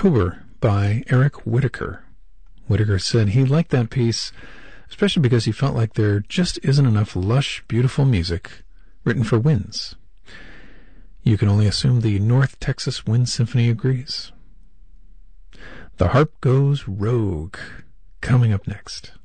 October by Eric Whitacre. Whitacre said he liked that piece, especially because he felt like there just isn't enough lush, beautiful music written for winds. You can only assume the North Texas Wind Symphony agrees. The Harp Goes Rogue, coming up next.